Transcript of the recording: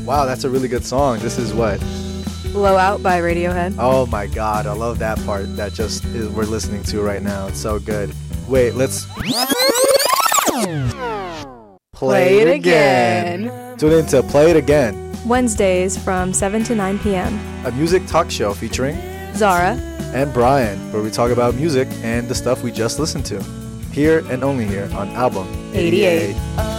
Wow, that's a really good song. This is what? Blow Out by Radiohead. Oh my god, I love that part that we're listening to right now. It's so good. Wait, let's play it again. Tune in to Play It Again. Wednesdays from 7 to 9 p.m. A music talk show featuring Zara and Brian, where we talk about music and the stuff we just listened to. Here and only here on Album 88.